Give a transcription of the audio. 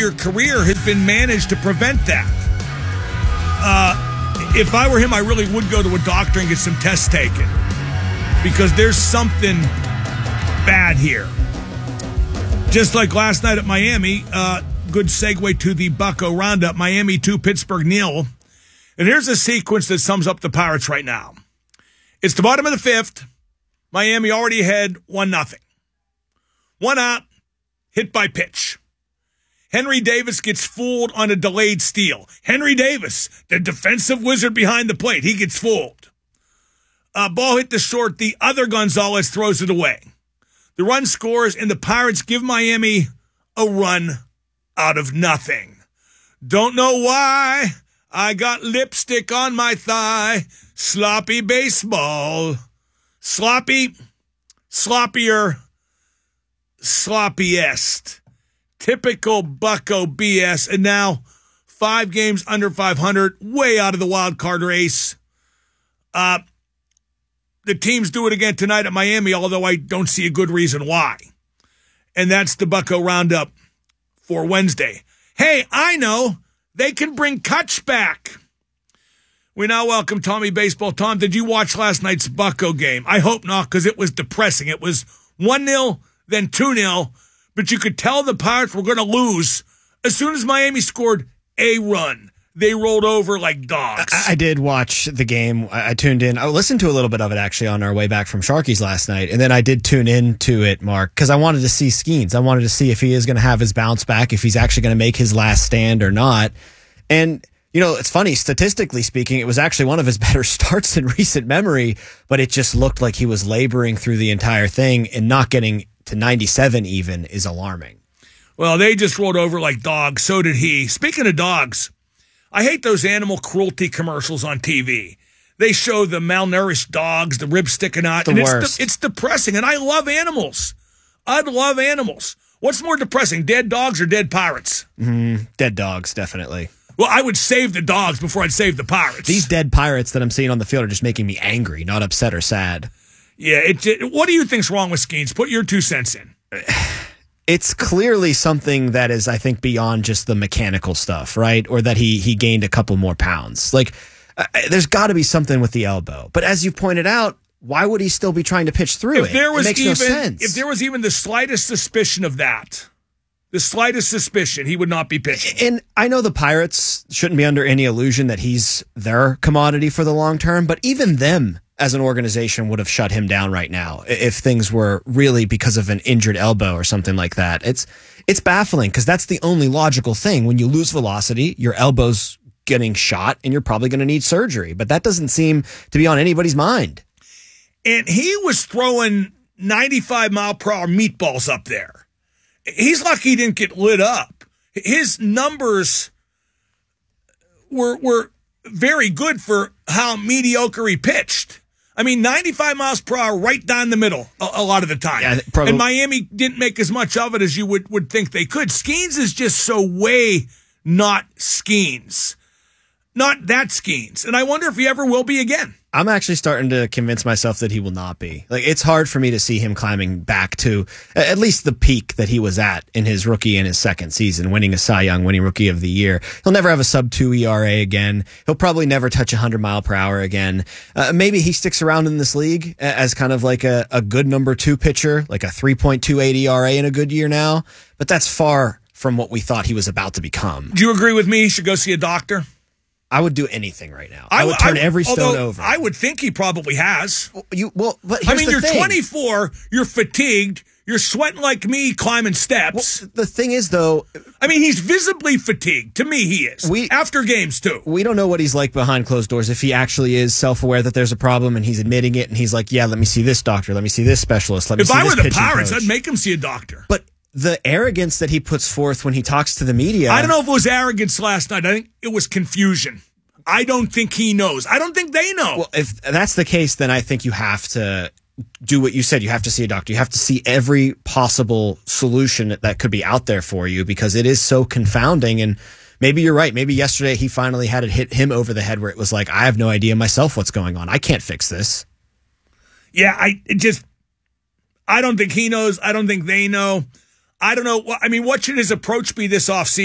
5-year career has been managed to prevent that. If I were him, I really would go to a doctor and get some tests taken because there's something bad here. Just like last night at Miami, good segue to the Bucco Roundup. Miami 2, Pittsburgh 0. And here's a sequence that sums up the Pirates right now. It's the bottom of the 5th. Miami already ahead 1-0. 1 out, hit by pitch. Henry Davis gets fooled on a delayed steal. Henry Davis, the defensive wizard behind the plate, he gets fooled. Ball hit the short. The other Gonzalez throws it away. The run scores, and the Pirates give Miami a run out of nothing. Don't know why. I got lipstick on my thigh. Sloppy baseball. Sloppy, sloppier, sloppiest. Typical Bucco BS. And now 5 games under 500, way out of the wild card race. The teams do it again tonight at Miami, although I don't see a good reason why. And that's the Bucco Roundup for Wednesday. Hey, I know. They can bring Kutch back. We now welcome Tommy Baseball. Tom, did you watch last night's Bucco game? I hope not, because it was depressing. It was 1-0, then 2-0, but you could tell the Pirates were going to lose as soon as Miami scored a run. They rolled over like dogs. I did watch the game. I tuned in. I listened to a little bit of it, actually, on our way back from Sharkies last night, and then I did tune into it, Mark, because I wanted to see Skeens. I wanted to see if he is going to have his bounce back, if he's actually going to make his last stand or not. And you know, it's funny, statistically speaking, it was actually one of his better starts in recent memory, but it just looked like he was laboring through the entire thing, and not getting to 97 even is alarming. Well, they just rolled over like dogs. So did he. Speaking of dogs, I hate those animal cruelty commercials on TV. They show the malnourished dogs, the ribs sticking out. The worst. It's depressing, and I love animals. I'd love animals. What's more depressing, dead dogs or dead pirates? Dead dogs, definitely. Well, I would save the dogs before I'd save the pirates. These dead pirates that I'm seeing on the field are just making me angry, not upset or sad. Yeah, what do you think's wrong with Skeens? Put your 2 cents in. It's clearly something that is, I think, beyond just the mechanical stuff, right? Or that he gained a couple more pounds. Like, there's got to be something with the elbow. But as you pointed out, why would he still be trying to pitch through it? It makes no sense. If there was even the slightest suspicion of that, the slightest suspicion, he would not be pitching. And I know the Pirates shouldn't be under any illusion that he's their commodity for the long term, but even them as an organization would have shut him down right now if things were really because of an injured elbow or something like that. It's baffling because that's the only logical thing. When you lose velocity, your elbow's getting shot and you're probably going to need surgery, but that doesn't seem to be on anybody's mind. And he was throwing 95-mile-per-hour meatballs up there. He's lucky he didn't get lit up. His numbers were very good for how mediocre he pitched. I mean, 95 miles per hour right down the middle a lot of the time. Yeah, and Miami didn't make as much of it as you would think they could. Skeens is just so way not Skeens. Not that Skeens. And I wonder if he ever will be again. I'm actually starting to convince myself that he will not be. Like, it's hard for me to see him climbing back to at least the peak that he was at in his rookie and his second season, winning a Cy Young, winning Rookie of the Year. He'll never have a sub-2 ERA again. He'll probably never touch 100 mile per hour again. Maybe he sticks around in this league as kind of like a good number 2 pitcher, like a 3.28 ERA in a good year now. But that's far from what we thought he was about to become. Do you agree with me? He should go see a doctor? I would do anything right now. I would turn every stone over. I would think he probably has. But here's you're thing. 24, you're fatigued, you're sweating like me climbing steps. Well, the thing is, though... I mean, he's visibly fatigued. To me, he is. After games, too. We don't know what he's like behind closed doors, if he actually is self-aware that there's a problem and he's admitting it and he's like, yeah, let me see this doctor, let me see this specialist, let me see this pitching coach. If I were the Pirates, I'd make him see a doctor. But the arrogance that he puts forth when he talks to the media... I don't know if it was arrogance last night. I think it was confusion. I don't think he knows. I don't think they know. Well, if that's the case, then I think you have to do what you said. You have to see a doctor. You have to see every possible solution that could be out there for you because it is so confounding. And maybe you're right. Maybe yesterday he finally had it hit him over the head where it was like, I have no idea myself what's going on. I can't fix this. Yeah, I don't think he knows. I don't think they know. I don't know. I mean, what should his approach be this offseason?